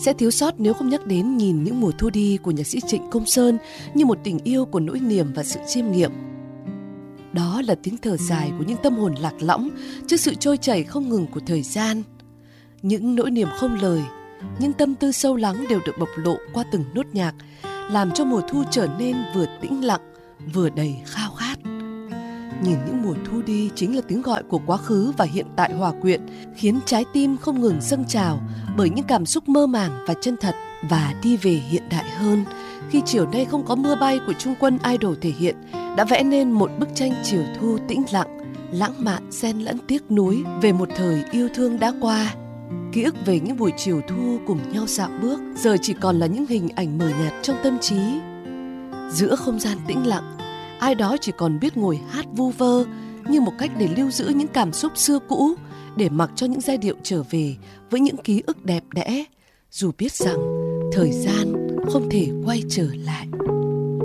Sẽ thiếu sót nếu không nhắc đến Nhìn những mùa thu đi của nhạc sĩ Trịnh Công Sơn như một tình yêu của nỗi niềm và sự chiêm nghiệm. Đó là tiếng thở dài của những tâm hồn lạc lõng trước sự trôi chảy không ngừng của thời gian. Những nỗi niềm không lời, những tâm tư sâu lắng đều được bộc lộ qua từng nốt nhạc, làm cho mùa thu trở nên vừa tĩnh lặng, vừa đầy khao khát. Nhìn những mùa thu đi chính là tiếng gọi của quá khứ và hiện tại hòa quyện, khiến trái tim không ngừng dâng trào bởi những cảm xúc mơ màng và chân thật. Và đi về hiện đại hơn, khi chiều nay không có mưa bay của Trung Quân Idol thể hiện, đã vẽ nên một bức tranh chiều thu tĩnh lặng, lãng mạn xen lẫn tiếc nuối về một thời yêu thương đã qua. Ký ức về những buổi chiều thu cùng nhau dạo bước giờ chỉ còn là những hình ảnh mờ nhạt trong tâm trí. Giữa không gian tĩnh lặng, ai đó chỉ còn biết ngồi hát vu vơ như một cách để lưu giữ những cảm xúc xưa cũ, để mặc cho những giai điệu trở về với những ký ức đẹp đẽ, dù biết rằng thời gian không thể quay trở lại.